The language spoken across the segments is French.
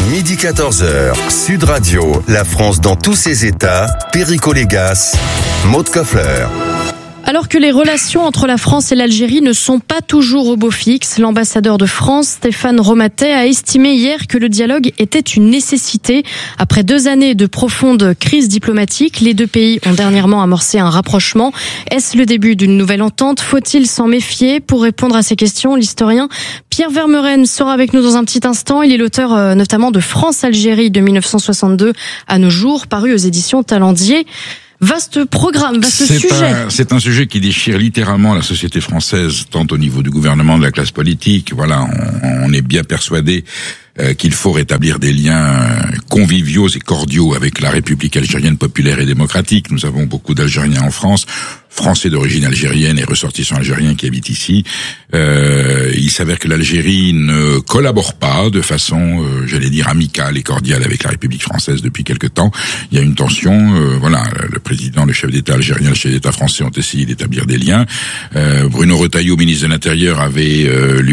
Midi 14h, Sud Radio, la France dans tous ses états, Perico Légas, Maud Koffler. Alors que les relations entre la France et l'Algérie ne sont pas toujours au beau fixe, l'ambassadeur de France, Stéphane Romatet, a estimé hier que le dialogue était une nécessité. Après 2 années de profonde crise diplomatique, les deux pays ont dernièrement amorcé un rapprochement. Est-ce le début d'une nouvelle entente ? Faut-il s'en méfier ? Pour répondre à ces questions, l'historien Pierre Vermeuren sera avec nous dans un petit instant. Il est l'auteur notamment de France-Algérie de 1962 à nos jours, paru aux éditions Talendier. Vaste programme, vaste sujet. C'est un sujet qui déchire littéralement la société française, tant au niveau du gouvernement, de la classe politique. Voilà, on est bien persuadé qu'il faut rétablir des liens conviviaux et cordiaux avec la République algérienne populaire et démocratique. Nous avons beaucoup d'Algériens en France, Français d'origine algérienne et ressortissants algériens qui habitent ici. Il s'avère que l'Algérie ne collabore pas de façon, j'allais dire, amicale et cordiale avec la République française depuis quelque temps. Il y a une tension. Voilà, le président, le chef d'État algérien, le chef d'État français ont essayé d'établir des liens. Bruno Retailleau, ministre de l'Intérieur, avait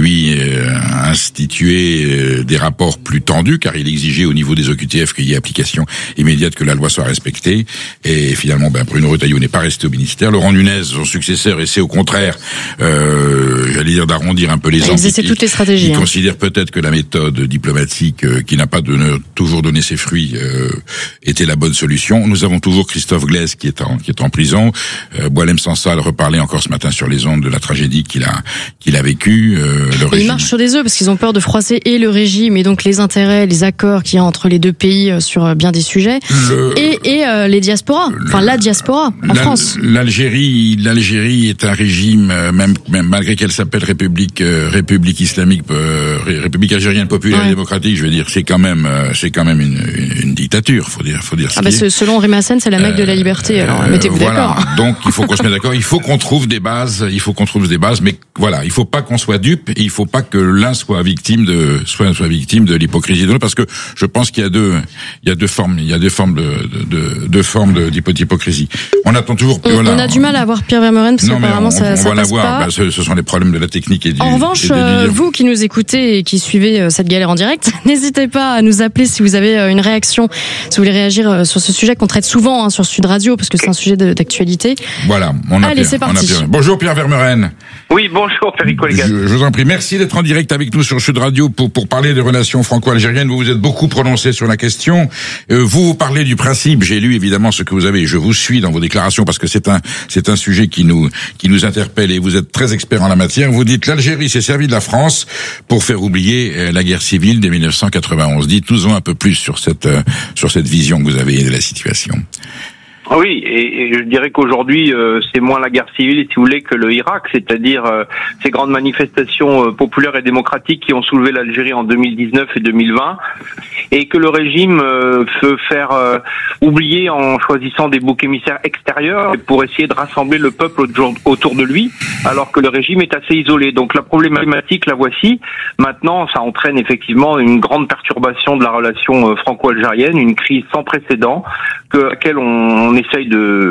institué des rapports plus tendus, car il exigeait au niveau des OQTF qu'il y ait application immédiate, que la loi soit respectée. Et finalement, Bruno Retailleau n'est pas resté au ministère. Laurent Nunez, son successeur, essaie au contraire, j'allais dire, d'arrondir un peu les angles. Ils essaient toutes les stratégies. Il considère peut-être que la méthode diplomatique, qui n'a pas toujours donné ses fruits, était la bonne solution. Nous avons toujours Christophe Glaise qui est en prison. Boualem Sansal reparlait encore ce matin sur les ondes de la tragédie qu'il a vécue. Ils marchent sur des œufs parce qu'ils ont peur de froisser et le régime et donc les intérêts, les accords qu'il y a entre les deux pays sur bien des sujets et les diasporas, la diaspora en France. L'Algérie est un régime, même malgré qu'elle s'appelle République islamique, République algérienne populaire et démocratique, je veux dire, c'est quand même une dictature, faut dire. Selon Rémy Hassen, c'est la Mecque de la liberté. Alors mettez-vous d'accord. Donc il faut qu'on se mette d'accord. Il faut qu'on trouve des bases. Mais voilà, il faut pas qu'on soit dupe et il faut pas que l'un soit victime de l'hypocrisie de l'autre, parce que je pense qu'il y a deux formes d'hypocrisie. On attend toujours. On a du mal à avoir Pierre Vermeuren parce qu'apparemment ça passe pas. On va l'avoir. Ce sont les problèmes de la technique et du. En revanche, vous qui nous écoutez et qui suivez cette galère en direct, n'hésitez pas à nous appeler si vous avez une réaction, si vous voulez réagir sur ce sujet qu'on traite souvent sur Sud Radio, parce que c'est un sujet d'actualité. Voilà. C'est parti. Bonjour Pierre Vermeuren. Oui, bonjour Perico Légas. Je vous en prie, merci d'être en direct avec nous sur Sud Radio pour parler des relations franco-algériennes. Vous vous êtes beaucoup prononcé sur la question. Vous parlez du principe. J'ai lu évidemment ce que vous avez. Je vous suis dans vos déclarations parce que c'est un sujet qui nous interpelle et vous êtes très expert en la matière. Vous dites l'Algérie s'est servie de la France pour faire oublier la guerre civile de 1991. Dites-nous un peu plus sur cette vision que vous avez de la situation. Oui, et je dirais qu'aujourd'hui, c'est moins la guerre civile, si vous voulez, que le Irak, c'est-à-dire ces grandes manifestations populaires et démocratiques qui ont soulevé l'Algérie en 2019 et 2020, et que le régime veut faire oublier en choisissant des boucs émissaires extérieurs pour essayer de rassembler le peuple autour de lui, alors que le régime est assez isolé. Donc la problématique, la voici. Maintenant, ça entraîne effectivement une grande perturbation de la relation franco-algérienne, une crise sans précédent, à laquelle qu'on essaye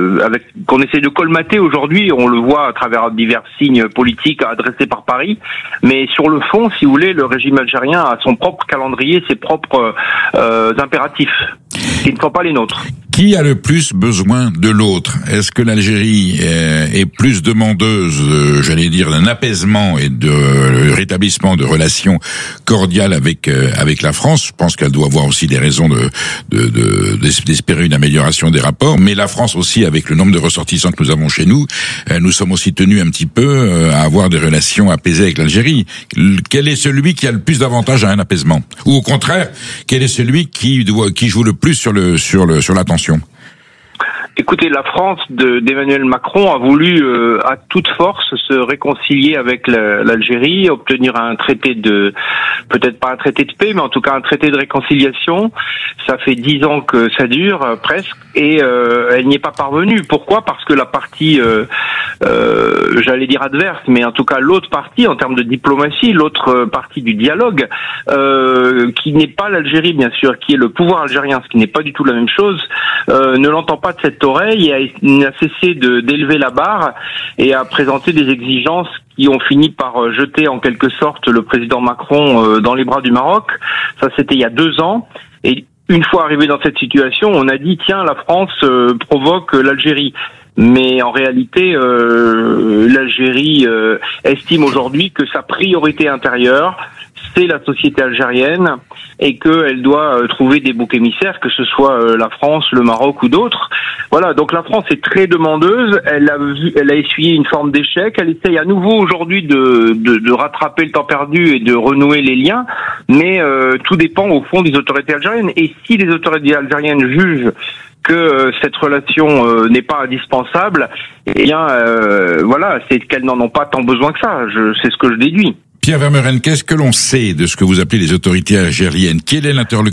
de colmater aujourd'hui. On le voit à travers divers signes politiques adressés par Paris. Mais sur le fond, si vous voulez, le régime algérien a son propre calendrier, ses propres impératifs, qui ne sont pas les nôtres. Qui a le plus besoin de l'autre ? Est-ce que l'Algérie est plus demandeuse, j'allais dire, d'un apaisement et de rétablissement de relations cordiales avec la France ? Je pense qu'elle doit avoir aussi des raisons d'espérer une amélioration des rapports. Mais la France aussi, avec le nombre de ressortissants que nous avons chez nous, nous sommes aussi tenus un petit peu à avoir des relations apaisées avec l'Algérie. Quel est celui qui a le plus d'avantage à un apaisement ? Ou au contraire, quel est celui qui joue le plus sur la tension ? Écoutez, la France d'Emmanuel Macron a voulu à toute force se réconcilier avec l'Algérie, obtenir un traité peut-être pas un traité de paix, mais en tout cas un traité de réconciliation. Ça fait 10 ans que ça dure, presque, et elle n'y est pas parvenue. Pourquoi ? Parce que la partie, j'allais dire adverse, mais en tout cas l'autre partie, en termes de diplomatie, l'autre partie du dialogue, qui n'est pas l'Algérie, bien sûr, qui est le pouvoir algérien, ce qui n'est pas du tout la même chose, ne l'entend pas de cette oreille et n'a cessé d'élever la barre et a présenté des exigences qui ont fini par jeter en quelque sorte le président Macron dans les bras du Maroc. Ça, c'était il y a 2 ans. Et une fois arrivé dans cette situation, on a dit tiens, la France provoque l'Algérie. Mais en réalité, l'Algérie estime aujourd'hui que sa priorité intérieure, c'est la société algérienne et qu'elle doit trouver des boucs émissaires, que ce soit la France, le Maroc ou d'autres. Voilà, donc la France est très demandeuse, elle a essuyé une forme d'échec, elle essaye à nouveau aujourd'hui de rattraper le temps perdu et de renouer les liens, mais tout dépend au fond des autorités algériennes. Et si les autorités algériennes jugent que cette relation n'est pas indispensable, eh bien voilà, c'est qu'elles n'en ont pas tant besoin que ça. C'est ce que je déduis. Pierre Vermeuren, qu'est-ce que l'on sait de ce que vous appelez les autorités algériennes? Quel est l'interlocuteur